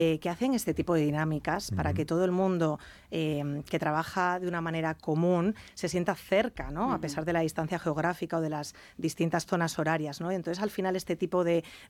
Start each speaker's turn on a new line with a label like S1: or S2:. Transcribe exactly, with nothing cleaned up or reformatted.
S1: eh, que hacen este tipo de dinámicas uh-huh. para que todo el mundo eh, que trabaja de una manera común se sienta cerca, ¿no? Uh-huh. A pesar de la distancia geográfica o de las distintas zonas horarias, ¿no? Entonces, al final, este tipo de,